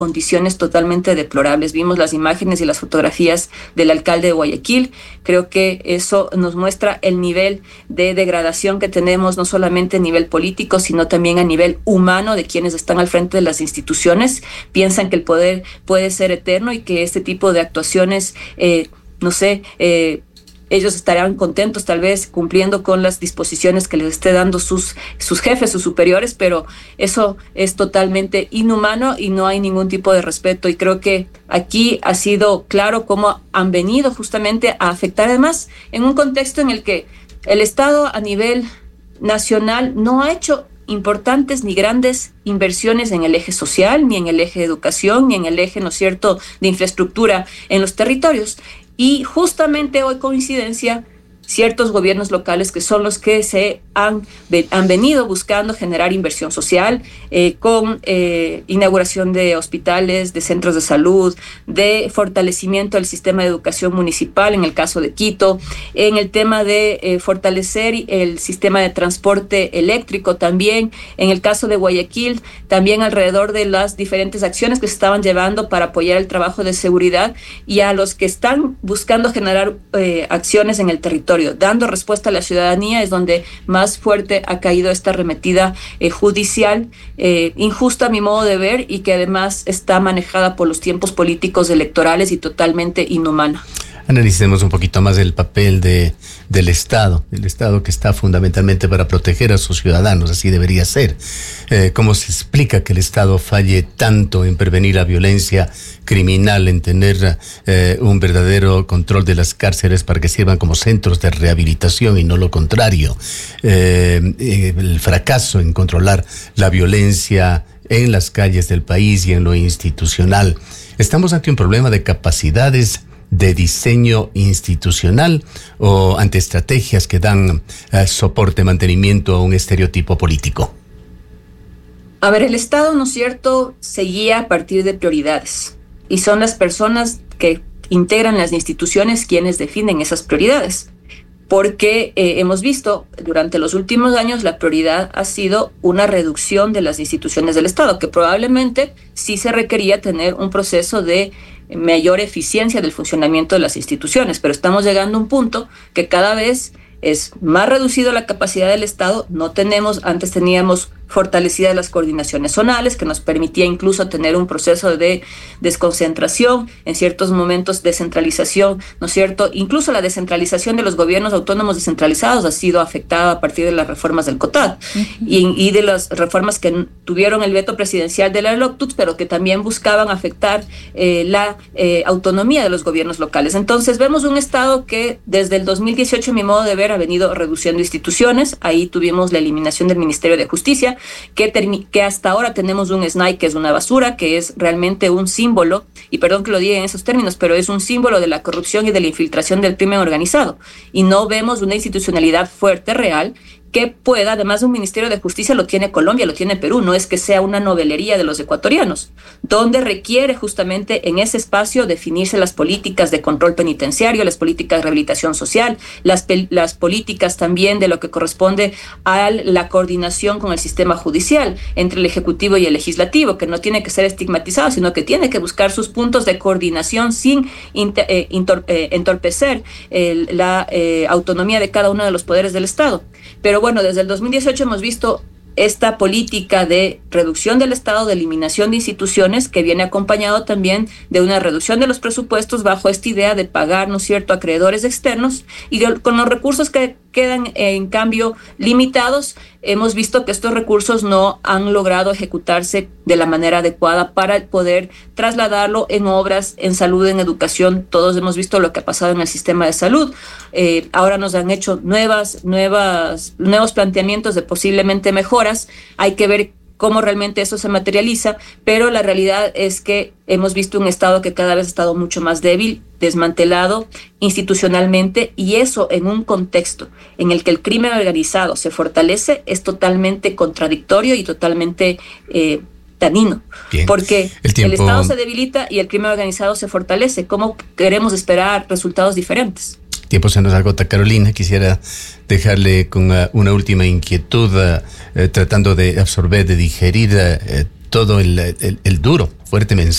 condiciones totalmente deplorables. Vimos las imágenes y las fotografías del alcalde de Guayaquil. Creo que eso nos muestra el nivel de degradación que tenemos, no solamente a nivel político, sino también a nivel humano de quienes están al frente de las instituciones. Piensan que el poder puede ser eterno y que este tipo de actuaciones, ellos estarán contentos tal vez cumpliendo con las disposiciones que les esté dando sus jefes, sus superiores, pero eso es totalmente inhumano y no hay ningún tipo de respeto. Y creo que aquí ha sido claro cómo han venido justamente a afectar, además, en un contexto en el que el Estado a nivel nacional no ha hecho importantes ni grandes inversiones en el eje social, ni en el eje de educación, ni en el eje, ¿no es cierto?, de infraestructura en los territorios. Y justamente hoy, coincidencia, ciertos gobiernos locales que son los que se han venido buscando generar inversión social con inauguración de hospitales, de centros de salud, de fortalecimiento del sistema de educación municipal, en el caso de Quito, en el tema de fortalecer el sistema de transporte eléctrico también, en el caso de Guayaquil, también alrededor de las diferentes acciones que se estaban llevando para apoyar el trabajo de seguridad y a los que están buscando generar acciones en el territorio, dando respuesta a la ciudadanía, es donde más fuerte ha caído esta arremetida judicial, injusta a mi modo de ver, y que además está manejada por los tiempos políticos electorales y totalmente inhumana. Analicemos un poquito más el papel del Estado, el Estado que está fundamentalmente para proteger a sus ciudadanos, así debería ser. ¿Cómo se explica que el Estado falle tanto en prevenir la violencia criminal, en tener un verdadero control de las cárceles para que sirvan como centros de rehabilitación y no lo contrario? El fracaso en controlar la violencia en las calles del país y en lo institucional. ¿Estamos ante un problema de capacidades de diseño institucional o ante estrategias que dan soporte, mantenimiento a un estereotipo político? A ver, el Estado, ¿no es cierto?, se guía a partir de prioridades y son las personas que integran las instituciones quienes definen esas prioridades. Porque hemos visto durante los últimos años la prioridad ha sido una reducción de las instituciones del Estado, que probablemente sí se requería tener un proceso de mayor eficiencia del funcionamiento de las instituciones, pero estamos llegando a un punto que cada vez es más reducido la capacidad del Estado. Antes teníamos fortalecidas las coordinaciones zonales, que nos permitía incluso tener un proceso de desconcentración, en ciertos momentos descentralización, ¿no es cierto? Incluso la descentralización de los gobiernos autónomos descentralizados ha sido afectada a partir de las reformas del COTAD y de las reformas que tuvieron el veto presidencial de la LOCTUC, pero que también buscaban afectar la autonomía de los gobiernos locales. Entonces vemos un Estado que desde el 2018, a mi modo de ver, ha venido reduciendo instituciones. Ahí tuvimos la eliminación del Ministerio de Justicia, que hasta ahora tenemos un SNAI que es una basura, que es realmente un símbolo, y perdón que lo diga en esos términos, pero es un símbolo de la corrupción y de la infiltración del crimen organizado. Y no vemos una institucionalidad fuerte, real, que pueda, además de un Ministerio de Justicia, lo tiene Colombia, lo tiene Perú, no es que sea una novelería de los ecuatorianos, donde requiere justamente en ese espacio definirse las políticas de control penitenciario, las políticas de rehabilitación social, las políticas también de lo que corresponde a la coordinación con el sistema judicial entre el Ejecutivo y el Legislativo, que no tiene que ser estigmatizado, sino que tiene que buscar sus puntos de coordinación sin entorpecer la autonomía de cada uno de los poderes del Estado. Pero bueno, desde el 2018 hemos visto esta política de reducción del Estado, de eliminación de instituciones, que viene acompañado también de una reducción de los presupuestos bajo esta idea de pagar, ¿no es cierto?, acreedores externos, y con los recursos que quedan en cambio limitados, hemos visto que estos recursos no han logrado ejecutarse de la manera adecuada para poder trasladarlo en obras, en salud, en educación. Todos hemos visto lo que ha pasado en el sistema de salud. Ahora nos han hecho nuevos planteamientos de posiblemente mejoras. Hay que ver cómo realmente eso se materializa, pero la realidad es que hemos visto un Estado que cada vez ha estado mucho más débil, desmantelado institucionalmente, y eso en un contexto en el que el crimen organizado se fortalece es totalmente contradictorio y totalmente dañino. Bien. Porque el Estado se debilita y el crimen organizado se fortalece. ¿Cómo queremos esperar resultados diferentes? Tiempo se nos agota, Carolina. Quisiera dejarle con una última inquietud, tratando de absorber, de digerir todo el duro, fuerte mensaje